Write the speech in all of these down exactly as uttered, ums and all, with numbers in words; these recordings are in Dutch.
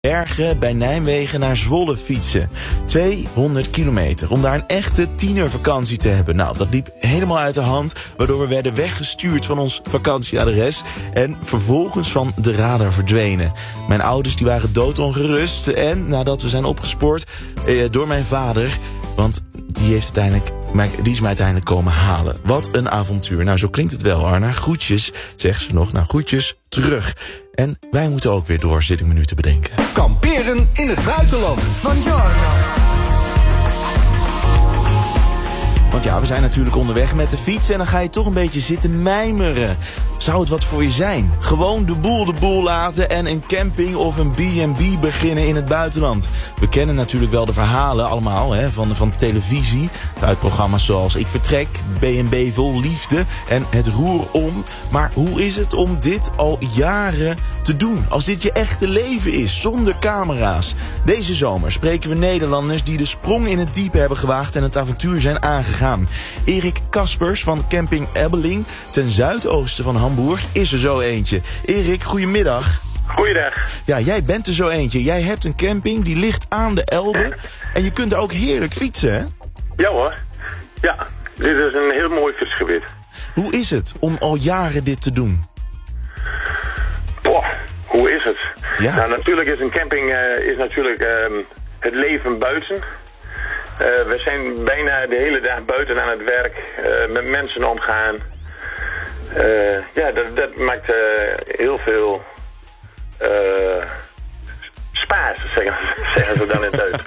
Bergen bij Nijmegen naar Zwolle fietsen. tweehonderd kilometer, om daar een echte tienervakantie te hebben. Nou, dat liep helemaal uit de hand, waardoor we werden weggestuurd van ons vakantieadres en vervolgens van de radar verdwenen. Mijn ouders die waren doodongerust en nadat we zijn opgespoord eh, door mijn vader, want die, heeft uiteindelijk, die is mij uiteindelijk komen halen. Wat een avontuur. Nou, zo klinkt het wel, Arna. Groetjes, zegt ze nog. Nou, groetjes terug. En wij moeten ook weer door, zit ik me nu te bedenken. Kamperen in het buitenland. Buongiorno. Want ja, we zijn natuurlijk onderweg met de fiets en dan ga je toch een beetje zitten mijmeren. Zou het wat voor je zijn? Gewoon de boel de boel laten en een camping of een B en B beginnen in het buitenland. We kennen natuurlijk wel de verhalen allemaal hè, van, van televisie. Uit programma's zoals Ik Vertrek, B en B Vol Liefde en Het Roer Om. Maar hoe is het om dit al jaren te doen? Als dit je echte leven is, zonder camera's. Deze zomer spreken we Nederlanders die de sprong in het diepe hebben gewaagd en het avontuur zijn aangegaan. Erik Kaspers van Camping Ebbeling ten zuidoosten van Hamburg is er zo eentje. Erik, goedemiddag. Goeiedag. Ja, jij bent er zo eentje. Jij hebt een camping die ligt aan de Elbe en je kunt er ook heerlijk fietsen, hè? Ja hoor. Ja, dit is een heel mooi fietsgebied. Hoe is het om al jaren dit te doen? Boah, hoe is het? Ja. Nou, natuurlijk is een camping uh, is natuurlijk uh, het leven buiten. Uh, we zijn bijna de hele dag buiten aan het werk, uh, met mensen omgaan. Uh, ja, dat, dat maakt uh, heel veel uh, spaas, zeggen, zeggen ze dan in het Duits.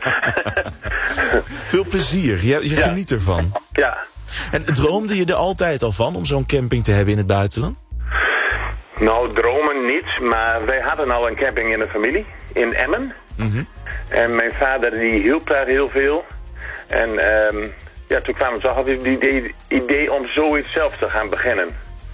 Veel plezier, je, je ja. geniet ervan. Ja. En droomde je er altijd al van om zo'n camping te hebben in het buitenland? Nou, dromen niet, maar wij hadden al een camping in de familie, in Emmen. Mm-hmm. En mijn vader die hielp daar heel veel. En um, ja, toen kwamen we toch altijd het idee, idee om zoiets zelf te gaan beginnen.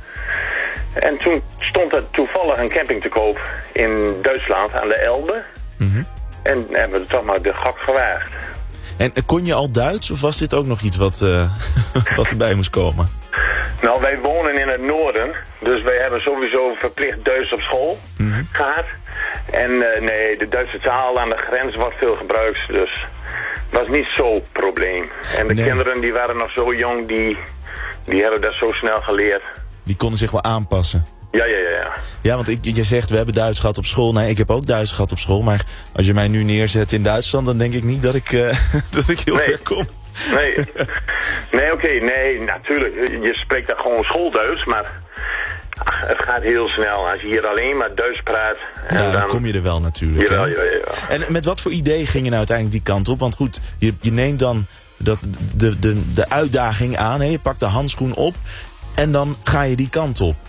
En toen stond er toevallig een camping te koop in Duitsland aan de Elbe. Mm-hmm. En hebben we toch maar de gok gewaagd. En kon je al Duits of was dit ook nog iets wat, uh, wat erbij moest komen? Nou, wij wonen in het noorden, dus wij hebben sowieso verplicht Duits op school mm-hmm. gehad. En uh, nee, de Duitse taal aan de grens wordt veel gebruikt, dus was niet zo'n probleem. En de nee. kinderen die waren nog zo jong, die, die hebben dat zo snel geleerd. Die konden zich wel aanpassen. Ja, ja, ja, ja. Ja, want ik, je zegt, we hebben Duits gehad op school. Nee, ik heb ook Duits gehad op school. Maar als je mij nu neerzet in Duitsland, dan denk ik niet dat ik, uh, dat ik heel nee. ver kom. Nee, nee oké, okay, nee, natuurlijk. Je spreekt daar gewoon schoolduits, maar ach, het gaat heel snel. Als je hier alleen maar Duits praat... En ja, dan, dan kom je er wel natuurlijk. Jawel, jawel, jawel. En met wat voor idee ging je nou uiteindelijk die kant op? Want goed, je, je neemt dan dat, de, de, de uitdaging aan, hè? Je pakt de handschoen op en dan ga je die kant op.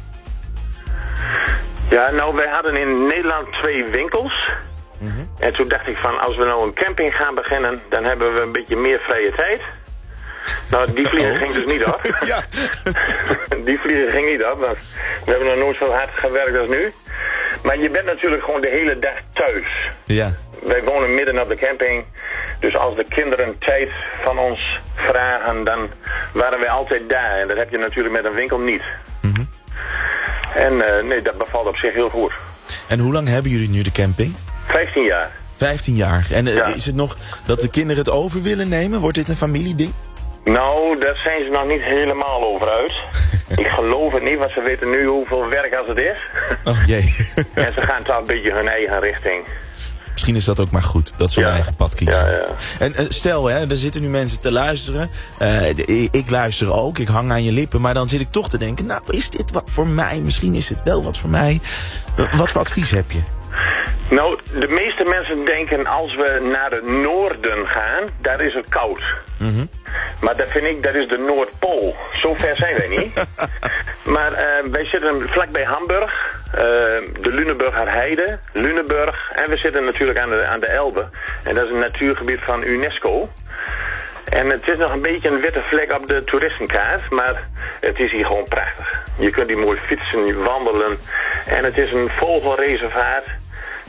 Ja, nou, wij hadden in Nederland twee winkels. Mm-hmm. En toen dacht ik van, als we nou een camping gaan beginnen, dan hebben we een beetje meer vrije tijd. Nou, die vlieger oh. ging dus niet op. Ja. Die vlieger ging niet op, want we hebben nog nooit zo hard gewerkt als nu. Maar je bent natuurlijk gewoon de hele dag thuis. Ja. Wij wonen midden op de camping. Dus als de kinderen tijd van ons vragen, dan waren wij altijd daar. En dat heb je natuurlijk met een winkel niet. Mm-hmm. En uh, nee, dat bevalt op zich heel goed. En hoe lang hebben jullie nu de camping? Vijftien jaar. Vijftien jaar. En uh, ja. is het nog dat de kinderen het over willen nemen? Wordt dit een familieding? Nou, daar zijn ze nog niet helemaal over uit. Ik geloof het niet, want ze weten nu hoeveel werk als het is. Oh jee. En ze gaan toch een beetje hun eigen richting. Misschien is dat ook maar goed, dat ze hun ja. eigen pad kiezen. Ja, ja. En uh, stel, hè, er zitten nu mensen te luisteren. Uh, ik, ik luister ook, ik hang aan je lippen. Maar dan zit ik toch te denken, nou, is dit wat voor mij? Misschien is het wel wat voor mij. Uh, wat voor advies heb je? Nou, de meeste mensen denken als we naar het noorden gaan, daar is het koud. Mm-hmm. Maar dat vind ik, dat is de Noordpool. Zo ver zijn wij niet. Maar uh, wij zitten vlakbij Hamburg, uh, de Lüneburger Heide, Lüneburg. En we zitten natuurlijk aan de, aan de Elbe. En dat is een natuurgebied van UNESCO. En het is nog een beetje een witte vlek op de toeristenkaart, maar het is hier gewoon prachtig. Je kunt hier mooi fietsen, wandelen. En het is een vogelreservaat.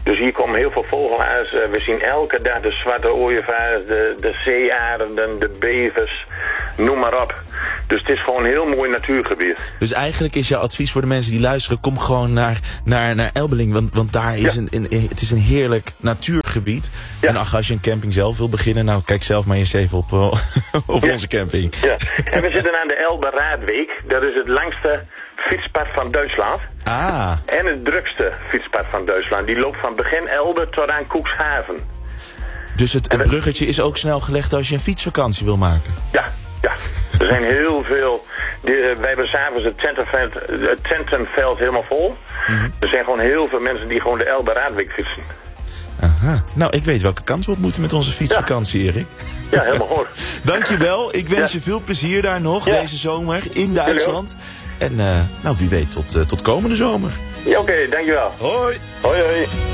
Dus hier komen heel veel vogelaars. Uh, we zien elke dag de zwarte ooievaars, de, de zeearenden, de bevers, noem maar op. Dus het is gewoon een heel mooi natuurgebied. Dus eigenlijk is jouw advies voor de mensen die luisteren, kom gewoon naar, naar, naar Elbeling. Want, want daar is ja. een, een, het is een heerlijk natuurgebied. Ja. En ach, als je een camping zelf wil beginnen, nou kijk zelf maar eens even op, uh, op ja. onze camping. Ja. En we zitten aan de Elbe Raadweg. Dat is het langste fietspad van Duitsland. Ah. En het drukste fietspad van Duitsland. Die loopt van begin Elbe tot aan Cuxhaven. Dus het, het bruggetje is ook snel gelegd als je een fietsvakantie wil maken? Ja, ja. Er zijn heel veel... Die, uh, wij hebben s'avonds het tentenveld, het tentenveld helemaal vol. Mm-hmm. Er zijn gewoon heel veel mensen die gewoon de Elbe Raadweg fietsen. Aha. Nou, ik weet welke kant we op moeten met onze fietsvakantie, ja. Erik. Ja, helemaal goed. Dankjewel. Ik wens ja. je veel plezier daar nog ja. deze zomer in Duitsland. En uh, nou, wie weet tot, uh, tot komende zomer. Ja, oké. Okay, dankjewel. Hoi. Hoi, hoi.